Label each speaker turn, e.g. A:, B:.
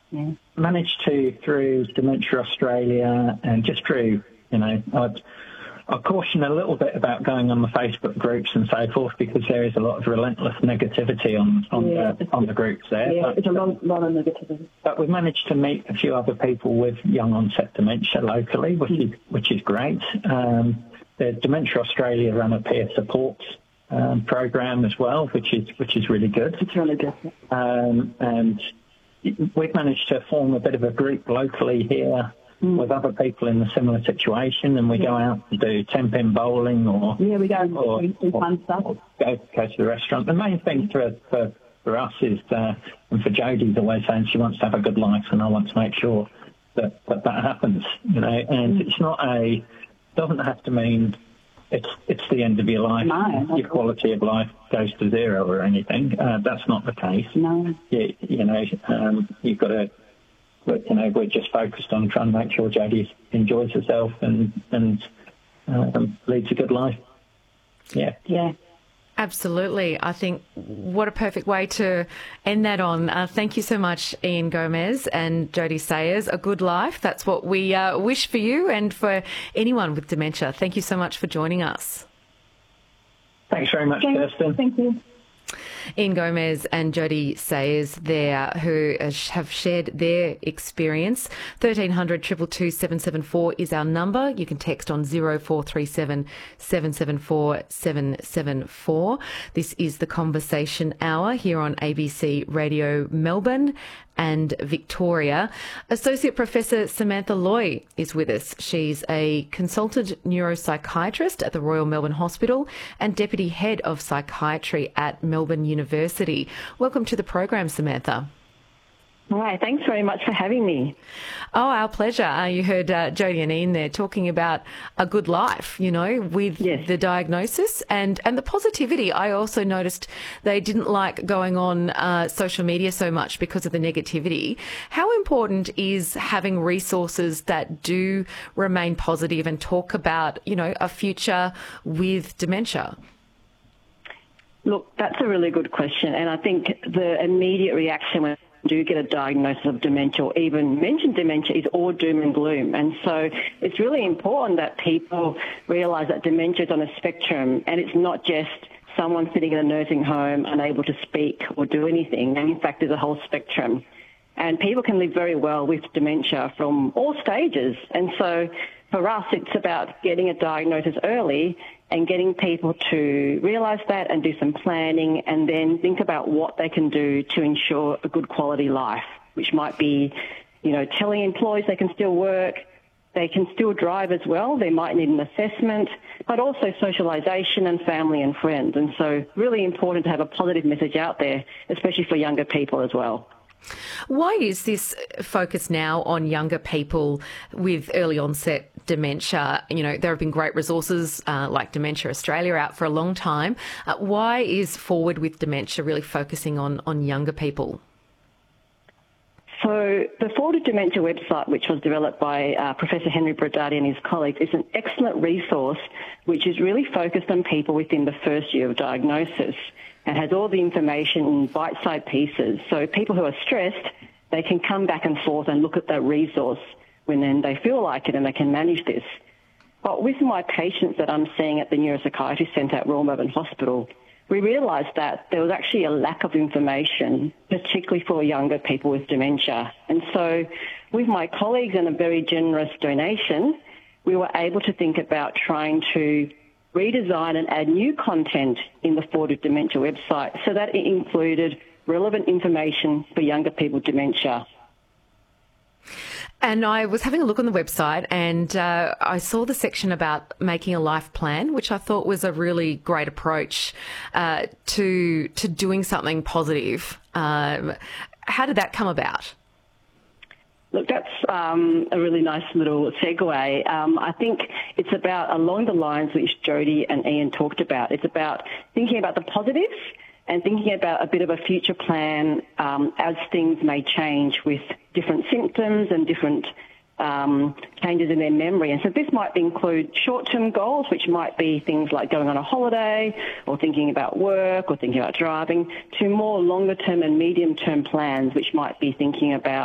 A: managed to, through Dementia Australia and just through, I caution a little bit about going on the Facebook groups and so forth because there is a lot of relentless negativity on the groups there.
B: Yeah, it's a lot of negativity.
A: But we've managed to meet a few other people with young onset dementia locally, which is great. The Dementia Australia run a peer support program as well, which is really good.
B: It's really good.
A: And we've managed to form a bit of a group locally here with other people in a similar situation, and we go out and do 10-pin bowling or
B: we go and do fun stuff.
A: Or go to the restaurant. The main thing for us is, and for Jodie's always saying she wants to have a good life, and I want to make sure that happens. And it's not doesn't have to mean it's the end of your life.
B: No,
A: your quality of life goes to zero or anything. That's not the case.
B: No.
A: You've got to. But, we're just focused on trying to make sure Jodie enjoys herself and leads a good life. Yeah.
B: Yeah.
C: Absolutely. I think what a perfect way to end that on. Thank you so much, Ian Gomez and Jodie Sayers. A good life. That's what we wish for you and for anyone with dementia. Thank you so much for joining us.
A: Thanks very much, Kirsten.
B: Thank you.
C: Ian Gomez and Jodie Sayers there, who have shared their experience. 1300 222 774 is our number. You can text on 0437 774 774. This is the Conversation Hour here on ABC Radio Melbourne and Victoria. Associate Professor Samantha Loy is with us. She's a consultant neuropsychiatrist at the Royal Melbourne Hospital and Deputy Head of Psychiatry at Melbourne University. Welcome to the program, Samantha.
D: Hi, thanks very much for having me.
C: Oh, our pleasure. You heard Jodie and Ian there talking about a good life, with the diagnosis and the positivity. I also noticed they didn't like going on social media so much because of the negativity. How important is having resources that do remain positive and talk about, a future with dementia?
D: Look, that's a really good question. And I think the immediate reaction when do get a diagnosis of dementia or even mention dementia is all doom and gloom. And so it's really important that people realise that dementia is on a spectrum and it's not just someone sitting in a nursing home unable to speak or do anything. And in fact, there's a whole spectrum. And people can live very well with dementia from all stages. And so for us, it's about getting a diagnosis early and getting people to realise that and do some planning and then think about what they can do to ensure a good quality life, which might be, telling employees they can still work, they can still drive as well, they might need an assessment, but also socialisation and family and friends. And so really important to have a positive message out there, especially for younger people as well.
C: Why is this focus now on younger people with early onset dementia? There have been great resources like Dementia Australia out for a long time. Why is Forward with Dementia really focusing on younger people?
D: So the Forward with Dementia website, which was developed by Professor Henry Brodati and his colleagues, is an excellent resource which is really focused on people within the first year of diagnosis and has all the information in bite-sized pieces. So people who are stressed, they can come back and forth and look at that resource when then they feel like it and they can manage this. But with my patients that I'm seeing at the Neuropsychiatry Centre at Royal Melbourne Hospital, we realised that there was actually a lack of information, particularly for younger people with dementia. And so with my colleagues and a very generous donation, we were able to think about trying to redesign and add new content in the Forward with Dementia website so that it included relevant information for younger people with dementia.
C: And I was having a look on the website and I saw the section about making a life plan, which I thought was a really great approach to doing something positive. How did that come about?
D: Look, that's a really nice little segue. I think it's about along the lines which Jodie and Ian talked about. It's about thinking about the positives and thinking about a bit of a future plan as things may change with different symptoms and different changes in their memory. And so this might include short-term goals, which might be things like going on a holiday or thinking about work or thinking about driving, to more longer-term and medium-term plans, which might be thinking about